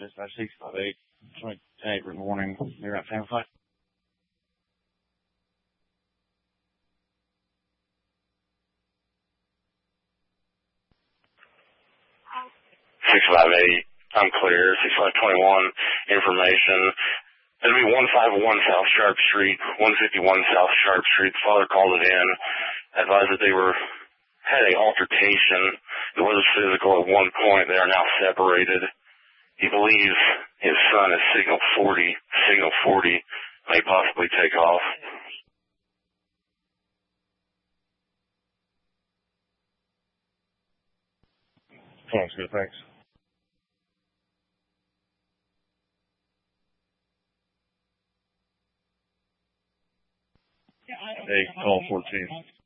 Dispatch 658, 28 good morning. You're at San Flight. 658, I'm clear. 6521, information. It'll be 151 South Sharp Street, 151 South Sharp Street. The father called it in, advised that they had a altercation. It was physical at one point. They are now separated. He believes his son is signal 40. Signal 40 may possibly take off. Sounds good, thanks. Hey, call 14.